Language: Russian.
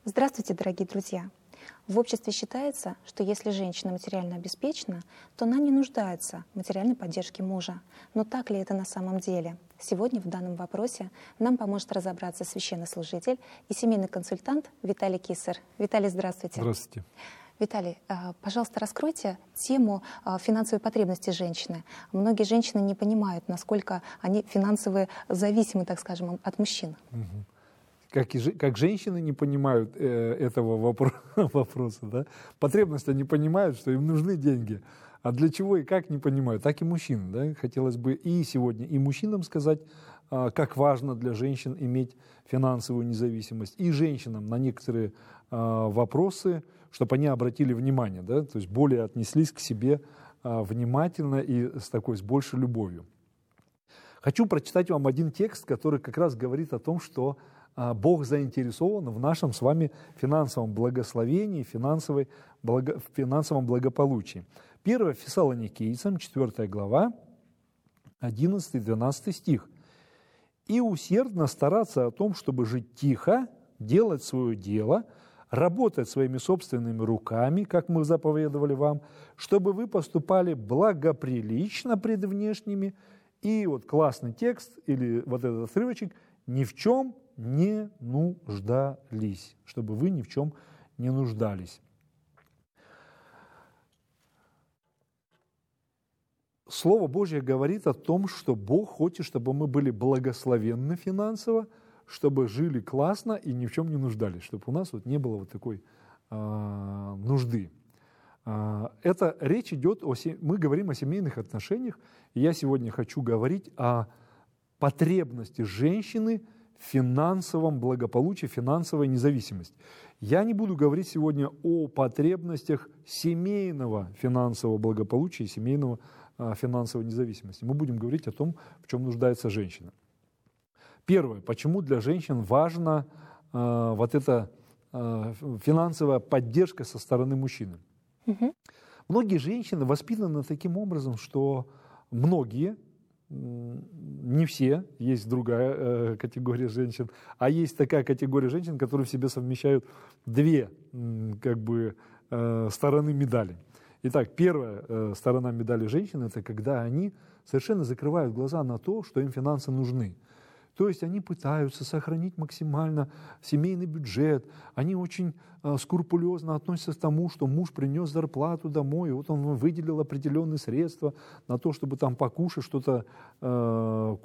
Здравствуйте, дорогие друзья! В обществе считается, что если женщина материально обеспечена, то она не нуждается в материальной поддержке мужа. Но так ли это на самом деле? Сегодня в данном вопросе нам поможет разобраться священнослужитель и семейный консультант Виталий Кисер. Виталий, здравствуйте. Здравствуйте. Виталий, пожалуйста, раскройте тему финансовой потребности женщины. Многие женщины не понимают, насколько они финансово зависимы, так скажем, от мужчин. Как женщины не понимают этого вопроса, да? Потребность они понимают, что им нужны деньги. А для чего и как не понимают, так и мужчины. Да? Хотелось бы и сегодня и мужчинам сказать, как важно для женщин иметь финансовую независимость, и женщинам на некоторые вопросы, чтобы они обратили внимание, да? То есть более отнеслись к себе внимательно и с большей любовью. Хочу прочитать вам один текст, который как раз говорит о том, что Бог заинтересован в нашем с вами финансовом благословении, в финансовом благополучии. 1 Фессалоникийцам, 4 глава, 11-12 стих. «И усердно стараться о том, чтобы жить тихо, делать свое дело, работать своими собственными руками, как мы заповедовали вам, чтобы вы поступали благоприлично пред внешними». И вот классный текст, или вот этот отрывочек, «ни в чем не нуждались», чтобы вы ни в чем не нуждались. Слово Божье говорит о том, что Бог хочет, чтобы мы были благословенны финансово, чтобы жили классно и ни в чем не нуждались, чтобы у нас не было вот такой нужды. Это речь идет мы говорим о семейных отношениях, и я сегодня хочу говорить о потребности женщины в финансовом благополучии, финансовой независимости. Я не буду говорить сегодня о потребностях семейного финансового благополучия, семейного финансовой независимости. Мы будем говорить о том, в чем нуждается женщина. Первое. Почему для женщин важна вот эта финансовая поддержка со стороны мужчины? Угу. Многие женщины воспитаны таким образом, что многие, не все, есть другая категория женщин, а есть такая категория женщин, которые в себе совмещают две стороны медали. Итак, первая сторона медали женщин – это когда они совершенно закрывают глаза на то, что им финансы нужны. То есть они пытаются сохранить максимально семейный бюджет, они очень скрупулезно относятся к тому, что муж принес зарплату домой, и вот он выделил определенные средства на то, чтобы там покушать что-то,